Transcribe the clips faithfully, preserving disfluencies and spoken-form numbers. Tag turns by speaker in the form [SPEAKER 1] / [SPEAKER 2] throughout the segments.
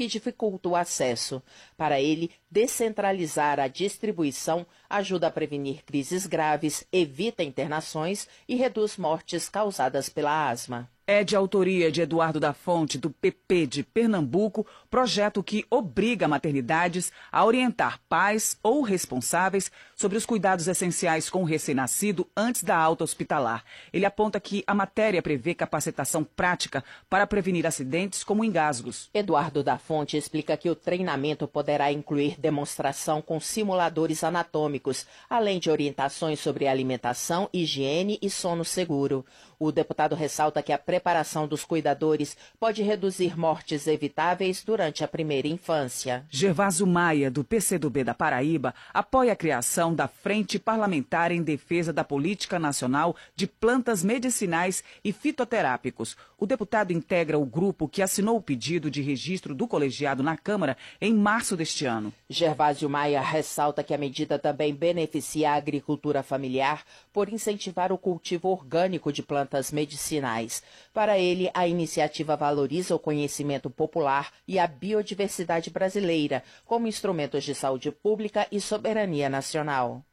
[SPEAKER 1] que dificulta o acesso. Para ele, descentralizar a distribuição ajuda a prevenir crises graves, evita internações e reduz mortes causadas pela asma.
[SPEAKER 2] É de autoria de Eduardo da Fonte, do P P de Pernambuco, projeto que obriga maternidades a orientar pais ou responsáveis sobre os cuidados essenciais com o recém-nascido antes da alta hospitalar. Ele aponta que a matéria prevê capacitação prática para prevenir acidentes como engasgos.
[SPEAKER 1] Eduardo da Fonte explica que o treinamento poderá incluir demonstração com simuladores anatômicos, além de orientações sobre alimentação, higiene e sono seguro. O deputado ressalta que a preparação dos cuidadores pode reduzir mortes evitáveis durante a primeira infância.
[SPEAKER 2] Gervásio Maia, do P C do B da Paraíba, apoia a criação da Frente Parlamentar em Defesa da Política Nacional de Plantas Medicinais e Fitoterápicos. O deputado integra o grupo que assinou o pedido de registro do colegiado na Câmara em março deste ano.
[SPEAKER 1] Gervásio Maia ressalta que a medida também beneficia a agricultura familiar por incentivar o cultivo orgânico de plantas medicinais. Para ele, a iniciativa valoriza o conhecimento popular e a biodiversidade brasileira como instrumentos de saúde pública e soberania nacional.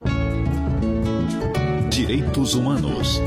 [SPEAKER 3] Direitos Humanos.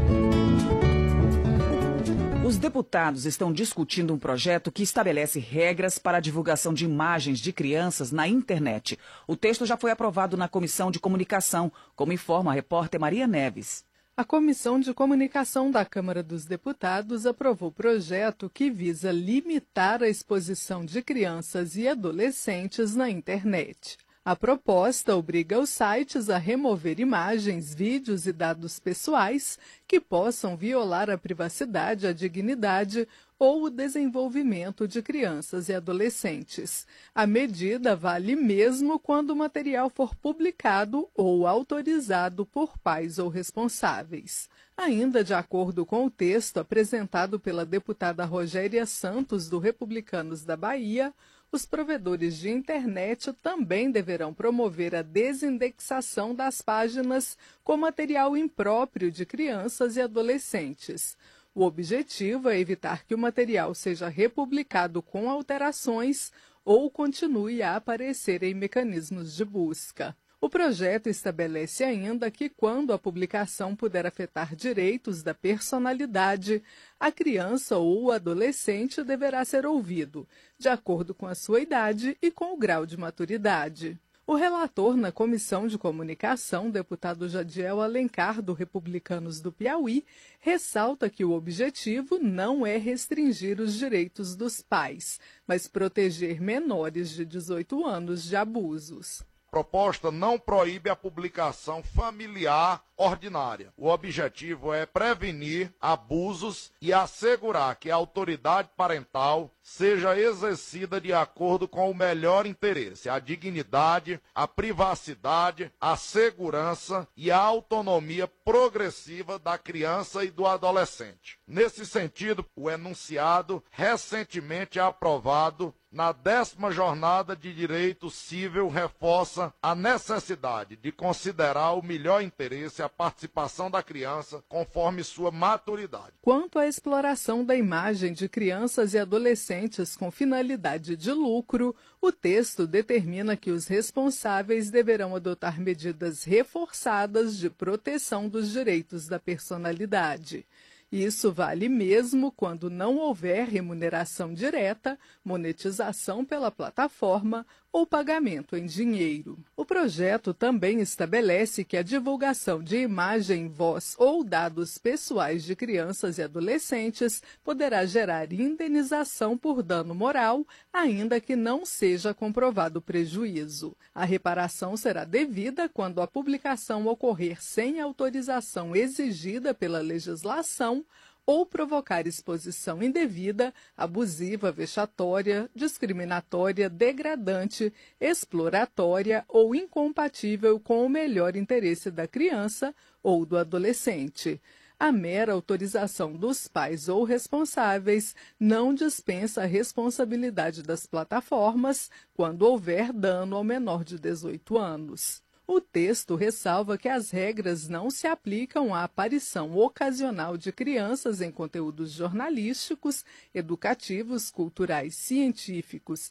[SPEAKER 2] Os deputados estão discutindo um projeto que estabelece regras para a divulgação de imagens de crianças na internet. O texto já foi aprovado na Comissão de Comunicação, como informa a repórter Maria Neves.
[SPEAKER 4] A Comissão de Comunicação da Câmara dos Deputados aprovou o projeto que visa limitar a exposição de crianças e adolescentes na internet. A proposta obriga os sites a remover imagens, vídeos e dados pessoais que possam violar a privacidade, a dignidade ou o desenvolvimento de crianças e adolescentes. A medida vale mesmo quando o material for publicado ou autorizado por pais ou responsáveis. Ainda de acordo com o texto apresentado pela deputada Rogéria Santos, do Republicanos da Bahia, os provedores de internet também deverão promover a desindexação das páginas com material impróprio de crianças e adolescentes. O objetivo é evitar que o material seja republicado com alterações ou continue a aparecer em mecanismos de busca. O projeto estabelece ainda que, quando a publicação puder afetar direitos da personalidade, a criança ou o adolescente deverá ser ouvido, de acordo com a sua idade e com o grau de maturidade. O relator na Comissão de Comunicação, deputado Jadiel Alencar, do Republicanos do Piauí, ressalta que o objetivo não é restringir os direitos dos pais, mas proteger menores de dezoito anos de abusos.
[SPEAKER 5] A proposta não proíbe a publicação familiar ordinária. O objetivo é prevenir abusos e assegurar que a autoridade parental seja exercida de acordo com o melhor interesse, a dignidade, a privacidade, a segurança e a autonomia progressiva da criança e do adolescente. Nesse sentido, o enunciado recentemente aprovado na décima Jornada de Direito Cível reforça a necessidade de considerar o melhor interesse a participação da criança conforme sua maturidade.
[SPEAKER 4] Quanto à exploração da imagem de crianças e adolescentes com finalidade de lucro, o texto determina que os responsáveis deverão adotar medidas reforçadas de proteção dos direitos da personalidade. Isso vale mesmo quando não houver remuneração direta, monetização pela plataforma ou pagamento em dinheiro. O projeto também estabelece que a divulgação de imagem, voz ou dados pessoais de crianças e adolescentes poderá gerar indenização por dano moral, ainda que não seja comprovado prejuízo. A reparação será devida quando a publicação ocorrer sem autorização exigida pela legislação ou provocar exposição indevida, abusiva, vexatória, discriminatória, degradante, exploratória ou incompatível com o melhor interesse da criança ou do adolescente. A mera autorização dos pais ou responsáveis não dispensa a responsabilidade das plataformas quando houver dano ao menor de dezoito anos. O texto ressalva que as regras não se aplicam à aparição ocasional de crianças em conteúdos jornalísticos, educativos, culturais, científicos